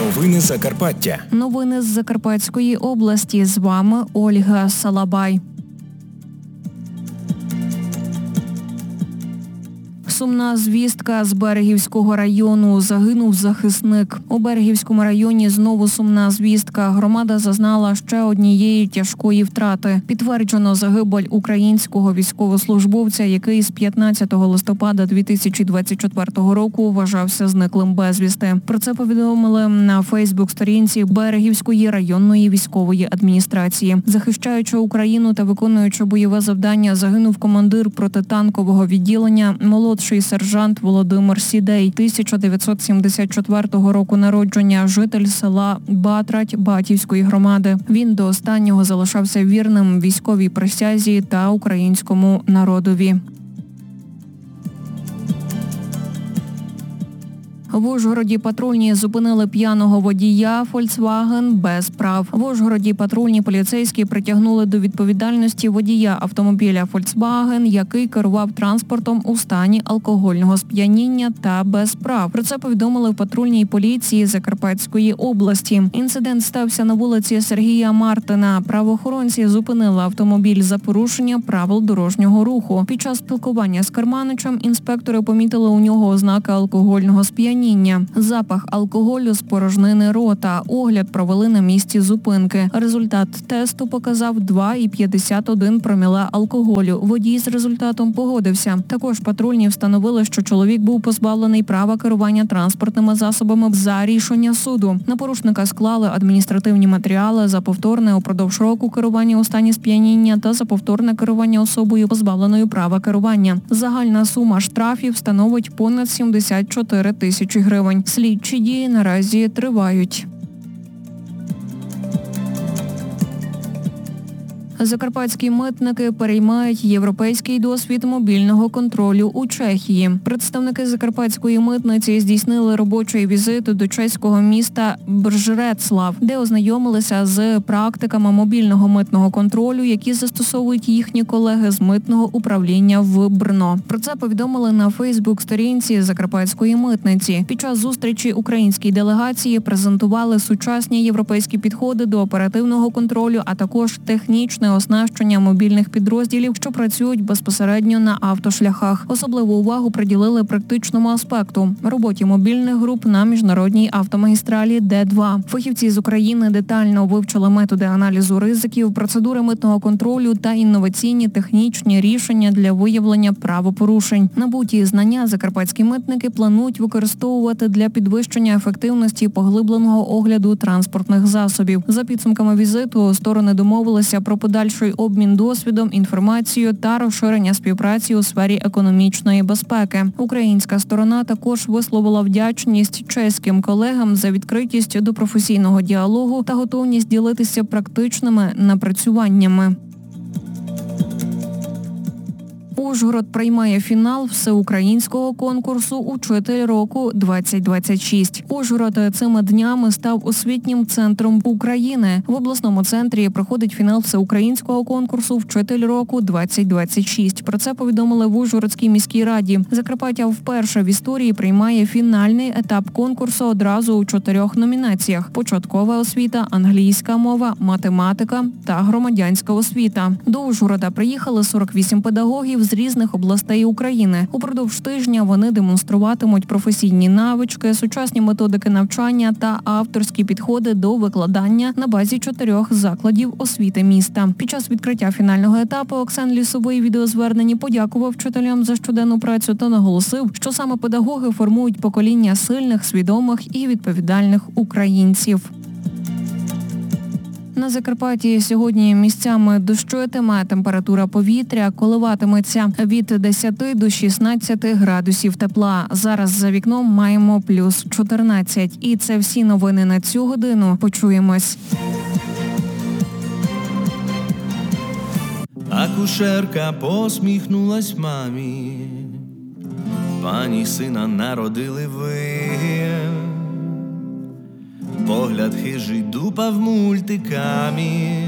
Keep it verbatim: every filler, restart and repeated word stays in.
Новини Закарпаття. Новини з Закарпатської області. З вами Ольга Салабай. Сумна звістка з Берегівського району. Загинув захисник. У Берегівському районі знову сумна звістка. Громада зазнала ще однієї тяжкої втрати. Підтверджено загибель українського військовослужбовця, який з п'ятнадцятого листопада дві тисячі двадцять четвертого року вважався зниклим безвісти. Про це повідомили на Фейсбук-сторінці Берегівської районної військової адміністрації. Захищаючи Україну та виконуючи бойове завдання, загинув командир протитанкового відділення молодший сержант Володимир Сідей, тисяча дев'ятсот сімдесят четвертого року народження, житель села Батрать Батівської громади. Він до останнього залишався вірним військовій присязі та українському народові. В Ужгороді патрульні зупинили п'яного водія Volkswagen без прав. В Ужгороді патрульні поліцейські притягнули до відповідальності водія автомобіля Volkswagen, який керував транспортом у стані алкогольного сп'яніння та без прав. Про це повідомили в патрульній поліції Закарпатської області. Інцидент стався на вулиці Сергія Мартина. Правоохоронці зупинили автомобіль за порушення правил дорожнього руху. Під час спілкування з керманичем інспектори помітили у нього ознаки алкогольного сп'яніння. Запах алкоголю з порожнини рота. Огляд провели на місці зупинки. Результат тесту показав два цілих п'ятдесят один проміле алкоголю. Водій з результатом погодився. Також патрульні встановили, що чоловік був позбавлений права керування транспортними засобами за рішення суду. На порушника склали адміністративні матеріали за повторне упродовж року керування у стані сп'яніння та за повторне керування особою, позбавленою права керування. Загальна сума штрафів становить понад сімдесят чотири тисячі гривень. Слідчі дії наразі тривають. Закарпатські митники переймають європейський досвід мобільного контролю у Чехії. Представники Закарпатської митниці здійснили робочий візит до чеського міста Бржрецлав, де ознайомилися з практиками мобільного митного контролю, які застосовують їхні колеги з митного управління в Брно. Про це повідомили на Фейсбук-сторінці Закарпатської митниці. Під час зустрічі українській делегації презентували сучасні європейські підходи до оперативного контролю, а також технічне оснащення мобільних підрозділів, що працюють безпосередньо на автошляхах. Особливу увагу приділили практичному аспекту – роботі мобільних груп на міжнародній автомагістралі Д два. Фахівці з України детально вивчили методи аналізу ризиків, процедури митного контролю та інноваційні технічні рішення для виявлення правопорушень. Набуті знання закарпатські митники планують використовувати для підвищення ефективності поглибленого огляду транспортних засобів. За підсумками візиту сторони домовилися про подальший обмін досвідом, інформацією та розширення співпраці у сфері економічної безпеки. Українська сторона також висловила вдячність чеським колегам за відкритість до професійного діалогу та готовність ділитися практичними напрацюваннями. Ужгород приймає фінал всеукраїнського конкурсу «Учитель року двадцять двадцять шість». Ужгород цими днями став освітнім центром України. В обласному центрі проходить фінал всеукраїнського конкурсу «Вчитель року двадцять двадцять шість». Про це повідомили в Ужгородській міській раді. Закарпаття вперше в історії приймає фінальний етап конкурсу одразу у чотирьох номінаціях – початкова освіта, англійська мова, математика та громадянська освіта. До Ужгорода приїхали сорок вісім педагогів з різних областей України. Упродовж тижня вони демонструватимуть професійні навички, сучасні методики навчання та авторські підходи до викладання на базі чотирьох закладів освіти міста. Під час відкриття фінального етапу Оксан Лісовий відеозверненні подякував вчителям за щоденну працю та наголосив, що саме педагоги формують покоління сильних, свідомих і відповідальних українців. На Закарпатті сьогодні місцями дощитиме, температура повітря коливатиметься від десяти до шістнадцяти градусів тепла. Зараз за вікном маємо плюс чотирнадцять. І це всі новини на цю годину. Почуємось. Акушерка посміхнулась мамі. Пані сина народили ви. Погляд хижий дупав мультиками.